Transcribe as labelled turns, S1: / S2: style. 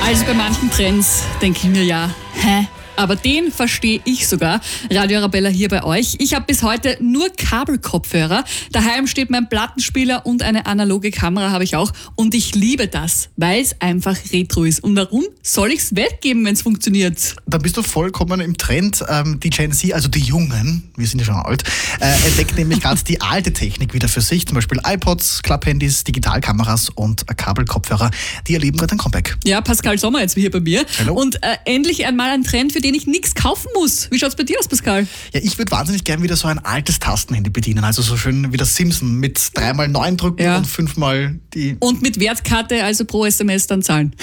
S1: Also bei manchen Trends denke ich mir ja, hä? Aber den verstehe ich sogar. Radio Arabella hier bei euch. Ich habe bis heute nur Kabelkopfhörer. Daheim steht mein Plattenspieler und eine analoge Kamera habe ich auch. Und ich liebe das, weil es einfach retro ist. Und warum soll ich es weggeben, wenn es funktioniert?
S2: Da bist du vollkommen im Trend. Die Gen Z, also die Jungen, wir sind ja schon alt, entdecken nämlich gerade die alte Technik wieder für sich. Zum Beispiel iPods, Klapphandys, Digitalkameras und Kabelkopfhörer. Die erleben gerade ein Comeback.
S1: Ja, Pascal Sommer jetzt hier bei mir.
S2: Hallo.
S1: Und endlich einmal ein Trend, für den ich nichts kaufen muss. Wie schaut's bei dir aus, Pascal?
S2: Ja, ich würde wahnsinnig gern wieder so ein altes Tastenhandy bedienen. Also so schön wie das Simpson mit 3x9 drücken
S1: Ja.
S2: und 5x die...
S1: Und mit Wertkarte, also pro SMS dann zahlen.